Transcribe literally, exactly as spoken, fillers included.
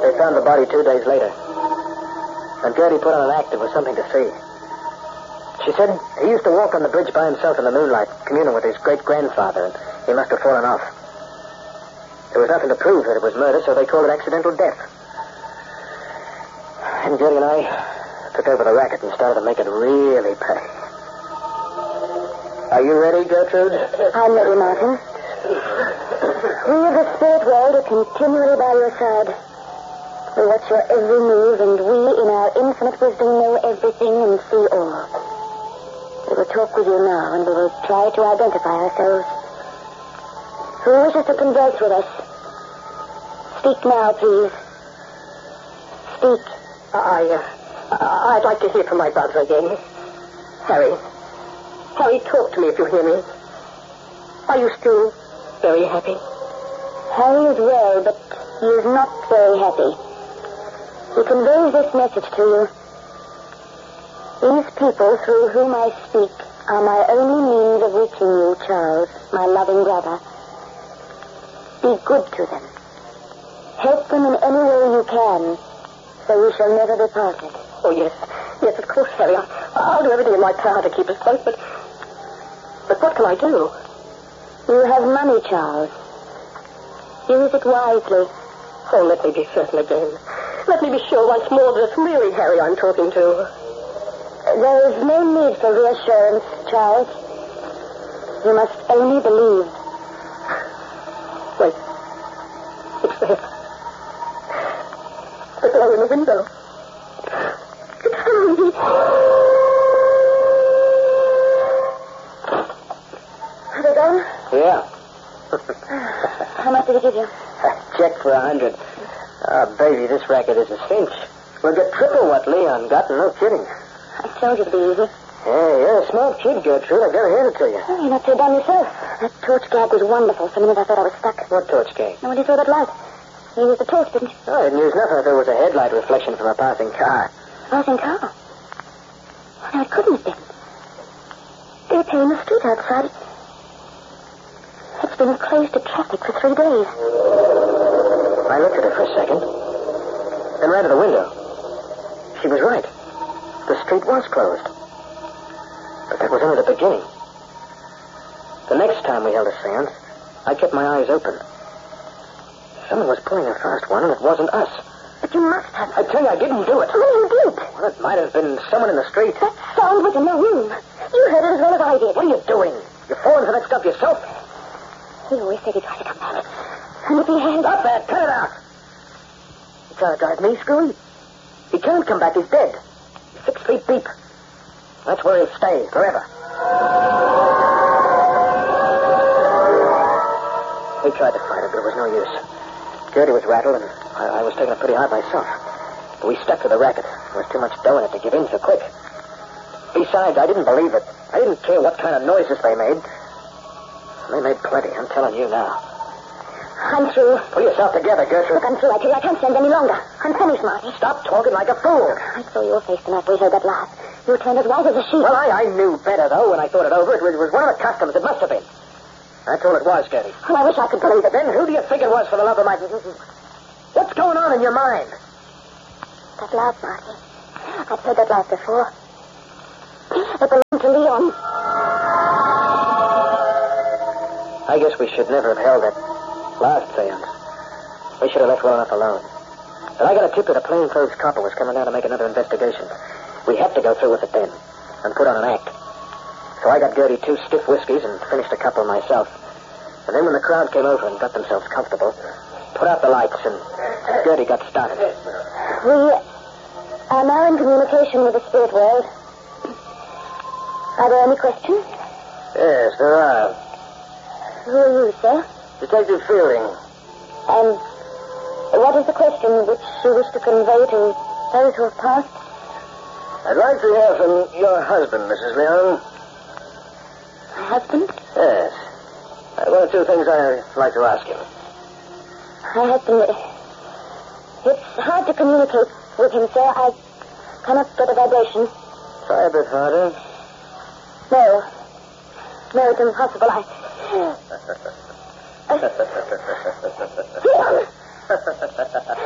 They found the body two days later. And Gertie put on an act. It was something to see. She said he used to walk on the bridge by himself in the moonlight, communing with his great-grandfather, and he must have fallen off. There was nothing to prove that it was murder, so they called it accidental death. And Gertie and I took over the racket and started to make it really pay. Are you ready, Gertrude? I'm ready, Martin. We of the spirit world are continually by your side. We watch your every move, and we, in our infinite wisdom, know everything and see all. We will talk with you now, and we will try to identify ourselves. Who wishes to converse with us? Speak now, please. Speak. I, uh, I'd like to hear from my brother again. Harry. Harry, talk to me if you hear me. Are you still very happy? Harry is well, but he is not very happy. He conveys this message to you. These people through whom I speak are my only means of reaching you, Charles, my loving brother. Be good to them. Help them in any way you can, so we shall never be parted. Oh, yes. Yes, of course, Harry. I, I'll do everything in my power to keep us close, but... But what can I do? You have money, Charles. Use it wisely. Oh, let me be certain again. Let me be sure once more that it's really Harry I'm talking to. There is no need for reassurance, Charles. You must only believe. Wait. It's there. The glow in the window. It's Harry. Are they gone? Yeah. How much did he give you? Check for a hundred. Oh, baby, this racket is a cinch. We'll get triple what Leon got, and no kidding. I told you to be easy. Hey, you're a smart kid, Gertrude. I've got to hand it to you. Oh, you're not so dumb yourself. That torch gag was wonderful. For a minute I thought I was stuck. What torch gag? And when you saw that light, you used the torch, didn't you? Oh, I didn't use nothing. I thought it was a headlight reflection from a passing car. Passing car? No, it couldn't have been. They're repairing the street outside. It's been closed to traffic for three days. I looked at her for a second, then ran to the window. She was right. The street was closed. But that was only the beginning. The next time we held a seance, I kept my eyes open. Someone was pulling a fast one, and it wasn't us. But you must have. I tell you, I didn't do it. Well, you did. Well, it might have been someone in the street. That sound was in the room. You heard it as well as I did. What are you doing? You're falling for that stuff yourself. He always said he'd try to come back. And if he had... Stop that! Cut it out! You're trying to drive me screwy? He can't come back. He's dead. He's six feet deep. That's where he'll stay forever. We tried to fight it, but it was no use. Gertie was rattled, and I, I was taking it pretty hard myself. But we stuck to the racket. There was too much dough in it to give in so quick. Besides, I didn't believe it. I didn't care what kind of noises they made. They made plenty, I'm telling you now. I'm through. Pull yourself together, Gertrude. Look, I'm through. I tell you, I can't stand any longer. I'm finished, Marty. Stop talking like a fool. I saw your face tonight we heard that laugh. You turned as white as a sheet. Well, I, I knew better, though, when I thought it over. It was, it was one of the customs. It must have been. That's all it was, Gertie. Well, I wish I could believe it. Then who do you think it was, for the love of my... What's going on in your mind? That laugh, Marty. I've heard that laugh before. It belonged to Leon. I guess we should never have held that last seance. We should have left well enough alone. But I got a tip that a plainclothes copper was coming down to make another investigation. We had to go through with it then and put on an act. So I got Gertie two stiff whiskeys and finished a couple myself. And then when the crowd came over and got themselves comfortable, put out the lights and Gertie got started. We are now in communication with the spirit world. Are there any questions? Yes, there are. Who are you, sir? Detective Fielding. And what is the question which you wish to convey to those who have passed? I'd like to hear from your husband, Missus Leon. My husband? Yes. Uh, one or two things I'd like to ask him. My husband... It's hard to communicate with him, sir. I cannot get a vibration. Try a bit harder. No. No, it's impossible. I... Uh, Leon!